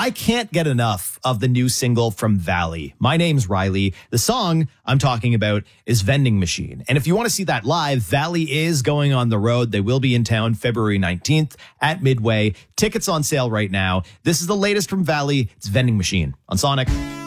I can't get enough of the new single from Valley. My name's Riley. The song I'm talking about is Vending Machine. And if you want to see that live, Valley is going on the road. They will be in town February 19th at Midway. Tickets on sale right now. This is the latest from Valley. It's Vending Machine on Sonic.